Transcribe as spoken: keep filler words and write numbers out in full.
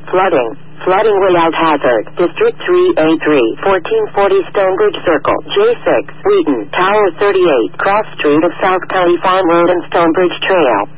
Flooding. Flooding layout hazard. District three A three. fourteen forty Stonebridge Circle. J six. Wheaton. Tower thirty-eight. Cross Street of South County Farm Road and Stonebridge Trail.